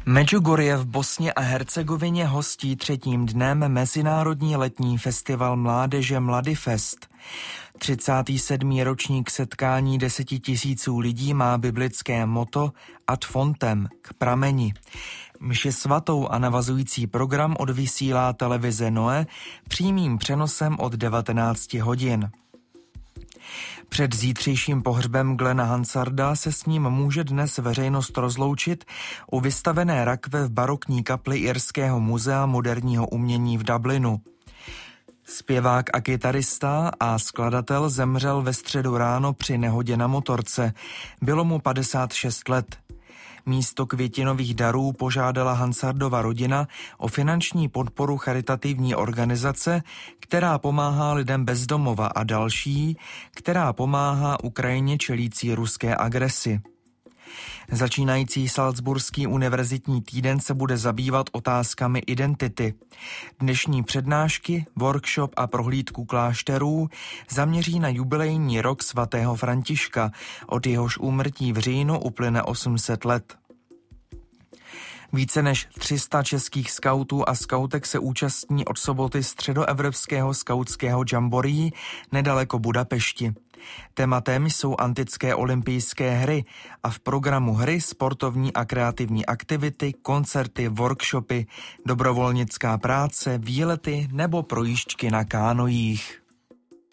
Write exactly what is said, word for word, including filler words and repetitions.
Medjugorje v Bosně a Hercegovině hostí třetím dnem Mezinárodní letní festival mládeže Mladifest. třicátý sedmý ročník setkání desetitisíců lidí má biblické motto Ad fontem, k prameni. Mši svatou a navazující program odvysílá televize Noe přímým přenosem od devatenácti hodin. Před zítřejším pohřbem Glena Hansarda se s ním může dnes veřejnost rozloučit u vystavené rakve v barokní kapli Irského muzea moderního umění v Dublinu. Zpěvák a kytarista a skladatel zemřel ve středu ráno při nehodě na motorce. Bylo mu padesát šest let. Místo květinových darů požádala Hansardova rodina o finanční podporu charitativní organizace, která pomáhá lidem bez domova, a další, která pomáhá Ukrajině čelící ruské agresi. Začínající Salzburský univerzitní týden se bude zabývat otázkami identity. Dnešní přednášky, workshop a prohlídku klášterů zaměří na jubilejní rok svatého Františka, od jehož úmrtí v říjnu uplyne osm set let. Více než tři sta českých skautů a skautek se účastní od soboty středoevropského skautského jamboree nedaleko Budapešti. Tématem jsou antické olympijské hry a v programu hry sportovní a kreativní aktivity, koncerty, workshopy, dobrovolnická práce, výlety nebo projížďky na kánojích.